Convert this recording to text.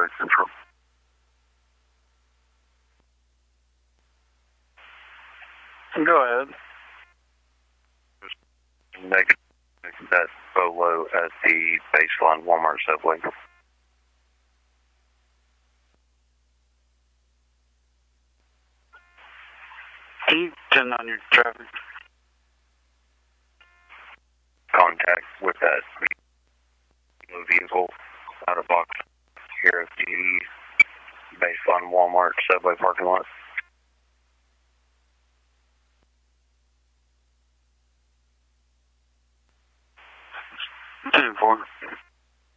Road Central. Go ahead. Negative. That's Bolo at the Baseline Walmart subway. Can you turn on your traffic? Contact with that vehicle out of box here at the Baseline Walmart subway parking lot.